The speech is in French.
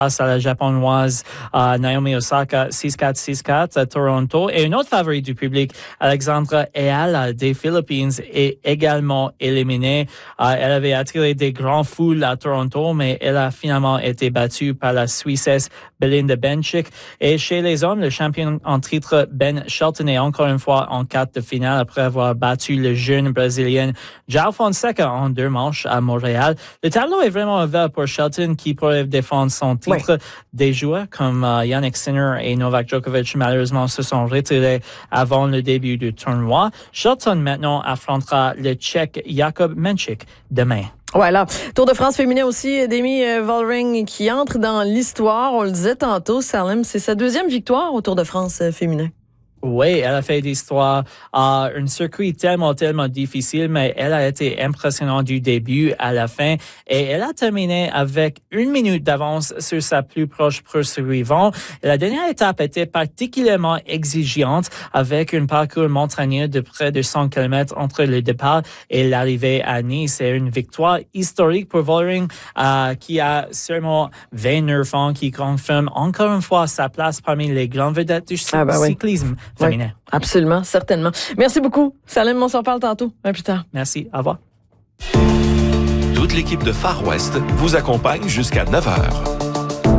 face à la japonoise Naomi Osaka 6-4, 6-4 à Toronto. Et une autre favorite du public, Alexandra Eala des Philippines, est également éliminée. Elle avait attiré des grands foules à Toronto, mais elle a finalement été battue par la Suissesse Belinda Bencic. Et chez les hommes, le champion en titre Ben Shelton est encore une fois en quart de finale après avoir battu le jeune Brésilien João Fonseca en 2 manches à Montréal. Le tableau est vraiment ouvert pour Shelton qui pourrait défendre son titre. Des joueurs comme Jannik Sinner et Novak Djokovic, malheureusement, se sont retirés avant le début du tournoi. Shelton, maintenant, affrontera le Tchèque Jakub Menchik demain. Voilà. Tour de France féminin aussi, Demi Vollering qui entre dans l'histoire. On le disait tantôt, Salem, c'est sa 2e victoire au Tour de France féminin. Oui, elle a fait l'histoire à un circuit tellement difficile, mais elle a été impressionnante du début à la fin et elle a terminé avec 1 minute d'avance sur sa plus proche poursuivant. La dernière étape était particulièrement exigeante avec un parcours montagneux de près de 100 km entre le départ et l'arrivée à Nice. C'est une victoire historique pour Vollering qui a seulement 29 ans, qui confirme encore une fois sa place parmi les grandes vedettes du cyclisme. Oui, absolument, certainement. Merci beaucoup. Salem, on s'en parle tantôt. À plus tard. Merci. Au revoir. Toute l'équipe de Far West vous accompagne jusqu'à 9h.